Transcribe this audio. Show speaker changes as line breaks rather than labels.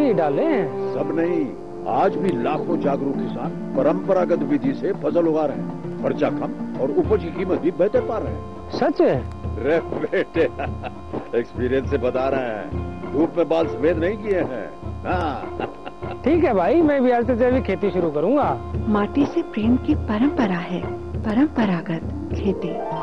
ही डाले हैं।
सब नहीं, आज भी लाखों जागरूक किसान परंपरागत विधि से फसल उगा रहे हैं। खर्चा कम और उपज की कीमत भी बेहतर पा रहे हैं।
सच है?
रे बेटे एक्सपीरियंस से बता रहे हैं, धूप में बाल सफेद नहीं किए हैं। हाँ।
ठीक है भाई, मैं भी आज से जैविक खेती शुरू करूंगा।
माटी से प्रेम की परंपरा है, परंपरागत खेती।